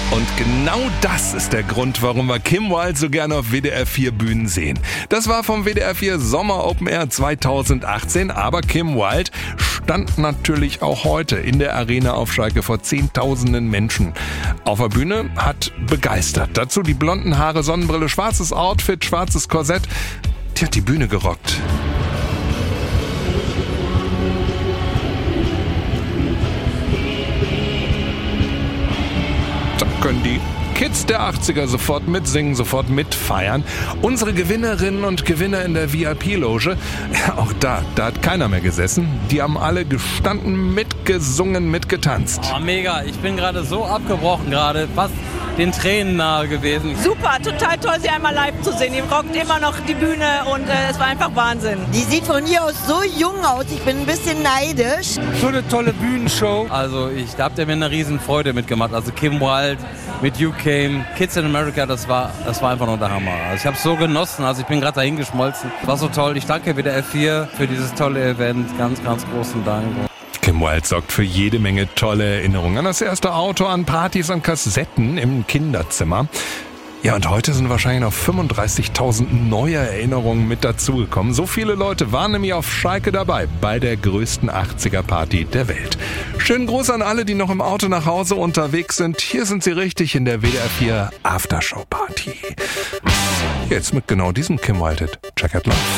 Und genau das ist der Grund, warum wir Kim Wilde so gerne auf WDR 4 Bühnen sehen. Das war vom WDR 4 Sommer Open Air 2018, aber Kim Wilde stand natürlich auch heute in der Arena auf Schalke vor Zehntausenden Menschen. Auf der Bühne hat begeistert. Dazu die blonden Haare, Sonnenbrille, schwarzes Outfit, schwarzes Korsett. Die hat die Bühne gerockt. Da können die Kids der 80er sofort mitsingen, sofort mitfeiern. Unsere Gewinnerinnen und Gewinner in der VIP-Loge, auch da hat keiner mehr gesessen. Die haben alle gestanden, mitgesungen, mitgetanzt. Oh, mega, ich bin gerade so abgebrochen gerade, fast den Tränen nahe gewesen. Super, total toll, sie einmal live zu sehen. Die rockt immer noch die Bühne und es war einfach Wahnsinn. Die sieht von hier aus so jung aus, ich bin ein bisschen neidisch. So eine tolle Bühnenshow. Also da habt ihr mir eine riesen Freude mitgemacht. Also Kim Wilde mit You Came, Kids in America, das war einfach nur der Hammer. Also ich habe es so genossen, also ich bin gerade dahin geschmolzen. War so toll. Ich danke WDR 4 für dieses tolle Event. Ganz, ganz großen Dank. Kim Wilde sorgt für jede Menge tolle Erinnerungen an das erste Auto, an Partys, an Kassetten im Kinderzimmer. Ja, und heute sind wahrscheinlich noch 35.000 neue Erinnerungen mit dazugekommen. So viele Leute waren nämlich auf Schalke dabei bei der größten 80er-Party der Welt. Schönen Gruß an alle, die noch im Auto nach Hause unterwegs sind. Hier sind sie richtig in der WDR 4 Aftershow-Party. Jetzt mit genau diesem Kim Wilde-Hit. Check it live.